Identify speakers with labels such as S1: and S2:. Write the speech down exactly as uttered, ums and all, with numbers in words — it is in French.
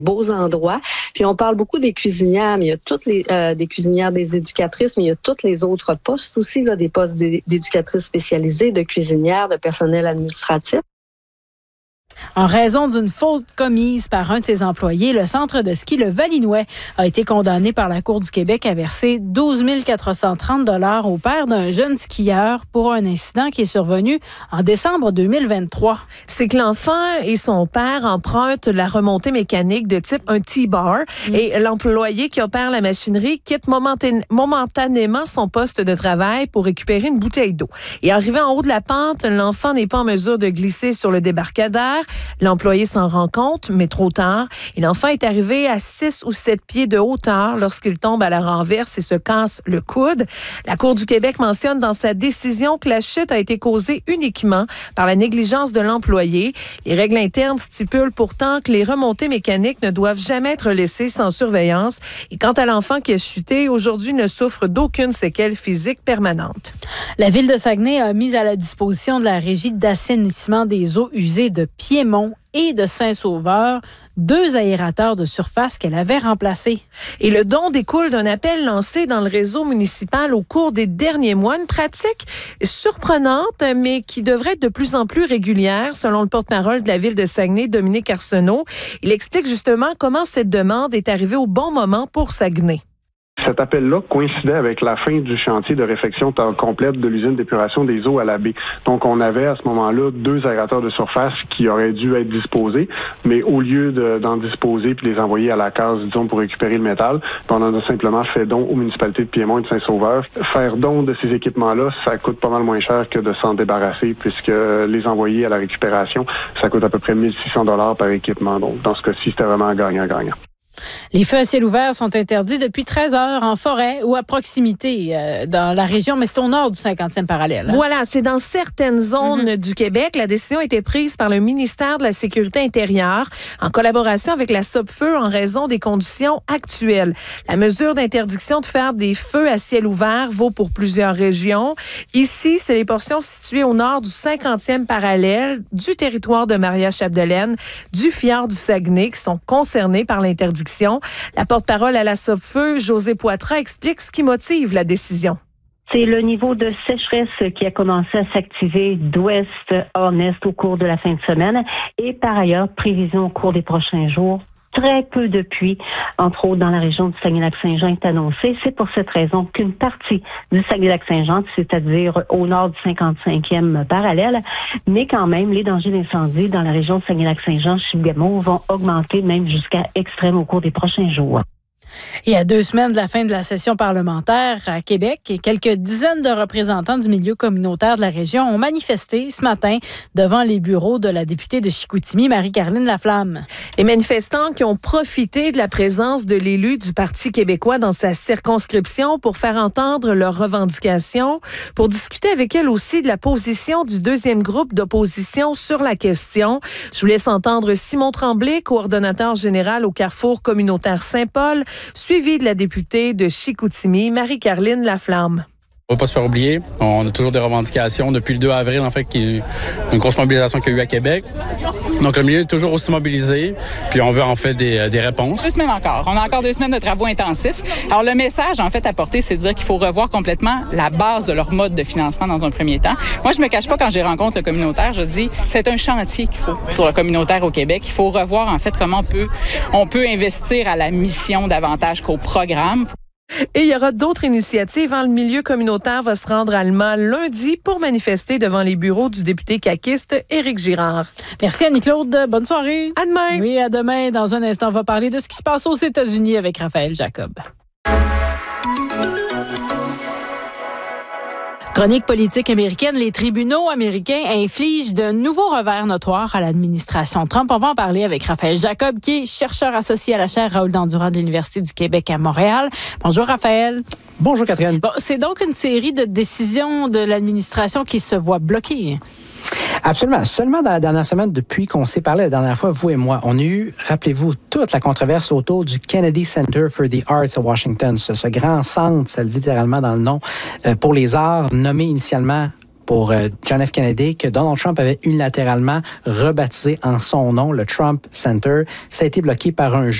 S1: beaux endroits. Puis on parle beaucoup des cuisinières, mais il y a toutes les euh, des cuisinières, des éducatrices, mais il y a tous les autres postes aussi, là, des postes d'éducatrices spécialisées, de cuisinières, de personnel administratif.
S2: En raison d'une faute commise par un de ses employés, le centre de ski Le Valinois a été condamné par la Cour du Québec à verser douze mille quatre cent trente dollars au père d'un jeune skieur pour un incident qui est survenu en décembre deux mille vingt-trois.
S3: C'est que l'enfant et son père empruntent la remontée mécanique de type un T-bar mmh. et l'employé qui opère la machinerie quitte momentan- momentanément son poste de travail pour récupérer une bouteille d'eau. Et arrivé en haut de la pente, l'enfant n'est pas en mesure de glisser sur le débarcadère. L'employé s'en rend compte, mais trop tard. Et l'enfant est arrivé à six ou sept pieds de hauteur lorsqu'il tombe à la renverse et se casse le coude. La Cour du Québec mentionne dans sa décision que la chute a été causée uniquement par la négligence de l'employé. Les règles internes stipulent pourtant que les remontées mécaniques ne doivent jamais être laissées sans surveillance. Et quant à l'enfant qui a chuté, aujourd'hui ne souffre d'aucune séquelle physique permanente.
S2: La Ville de Saguenay a mis à la disposition de la Régie d'assainissement des eaux usées de Piémont et de Saint-Sauveur deux aérateurs de surface qu'elle avait remplacés.
S3: Et le don découle d'un appel lancé dans le réseau municipal au cours des derniers mois. Une pratique surprenante, mais qui devrait être de plus en plus régulière, selon le porte-parole de la Ville de Saguenay, Dominique Arsenault. Il explique justement comment cette demande est arrivée au bon moment pour Saguenay.
S4: Cet appel-là coïncidait avec la fin du chantier de réfection complète de l'usine d'épuration des eaux à la baie. Donc, on avait à ce moment-là deux aérateurs de surface qui auraient dû être disposés, mais au lieu de, d'en disposer puis les envoyer à la case, disons, pour récupérer le métal, on en a simplement fait don aux municipalités de Piémont et de Saint-Sauveur. Faire don de ces équipements-là, ça coûte pas mal moins cher que de s'en débarrasser, puisque les envoyer à la récupération, ça coûte à peu près mille six cents dollars par équipement. Donc, dans ce cas-ci, c'était vraiment gagnant-gagnant.
S2: Les feux à ciel ouvert sont interdits depuis treize heures en forêt ou à proximité euh, dans la région, mais c'est au nord du cinquantième parallèle. Hein?
S3: Voilà, c'est dans certaines zones mm-hmm. du Québec. La décision a été prise par le ministère de la Sécurité intérieure en collaboration avec la Sopfeu en raison des conditions actuelles. La mesure d'interdiction de faire des feux à ciel ouvert vaut pour plusieurs régions. Ici, c'est les portions situées au nord du cinquantième parallèle, du territoire de Maria-Chapdelaine, du fjord du Saguenay qui sont concernés par l'interdiction. La porte-parole à la Sopfeu, Josée Poitras, explique ce qui motive la décision.
S5: C'est le niveau de sécheresse qui a commencé à s'activer d'ouest en est au cours de la fin de semaine et par ailleurs, prévision au cours des prochains jours. Très peu de pluie, entre autres dans la région du Saguenay-Lac-Saint-Jean, est annoncée. C'est pour cette raison qu'une partie du Saguenay-Lac-Saint-Jean, c'est-à-dire au nord du cinquante-cinquième parallèle, mais quand même, les dangers d'incendie dans la région du Saguenay-Lac-Saint-Jean, Chibougamau, vont augmenter même jusqu'à extrême au cours des prochains jours.
S2: Et à deux semaines de la fin de la session parlementaire à Québec, quelques dizaines de représentants du milieu communautaire de la région ont manifesté ce matin devant les bureaux de la députée de Chicoutimi, Marie-Caroline Laflamme.
S3: Les manifestants qui ont profité de la présence de l'élu du Parti québécois dans sa circonscription pour faire entendre leurs revendications, pour discuter avec elle aussi de la position du deuxième groupe d'opposition sur la question. Je vous laisse entendre Simon Tremblay, coordonnateur général au Carrefour communautaire Saint-Paul, suivi de la députée de Chicoutimi, Marie-Caroline Laflamme.
S6: On ne va pas se faire oublier. On a toujours des revendications depuis le deux avril, en fait, qui est une grosse mobilisation qu'il y a eu à Québec. Donc, le milieu est toujours aussi mobilisé, puis on veut en fait des, des réponses.
S7: Deux semaines encore. On a encore deux semaines de travaux intensifs. Alors, le message, en fait, à porter, c'est de dire qu'il faut revoir complètement la base de leur mode de financement dans un premier temps. Moi, je me cache pas quand j'ai rencontre le communautaire, je dis, c'est un chantier qu'il faut sur le communautaire au Québec. Il faut revoir, en fait, comment on peut, on peut investir à la mission davantage qu'au programme.
S3: Et il y aura d'autres initiatives. Le milieu communautaire va se rendre à Allemand lundi pour manifester devant les bureaux du député caquiste Éric Girard.
S2: Merci Annie-Claude. Bonne soirée.
S3: À demain.
S2: Oui, à demain. Dans un instant, on va parler de ce qui se passe aux États-Unis avec Raphaël Jacob. Chronique politique américaine, les tribunaux américains infligent de nouveaux revers notoires à l'administration Trump. On va en parler avec Raphaël Jacob, qui est chercheur associé à la chaire Raoul Dandurand de l'Université du Québec à Montréal. Bonjour Raphaël.
S8: Bonjour Catherine.
S2: Bon, c'est donc une série de décisions de l'administration qui se voit bloquées.
S8: Absolument. Seulement dans la dernière semaine, depuis qu'on s'est parlé la dernière fois, vous et moi, on a eu, rappelez-vous, toute la controverse autour du Kennedy Center for the Arts à Washington, ce, ce grand centre, ça le dit littéralement dans le nom, euh, pour les arts, nommé initialement pour euh, John F. Kennedy que Donald Trump avait unilatéralement rebaptisé en son nom, le Trump Center. Ça a été bloqué par un